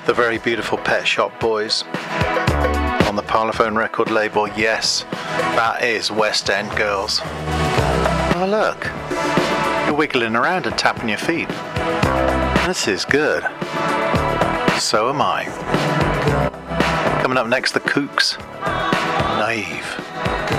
The very beautiful Pet Shop Boys on the Parlophone record label. Yes, that is West End Girls. Oh look, you're wiggling around and tapping your feet. This is good. So am I. Coming up next, the Kooks. Naive.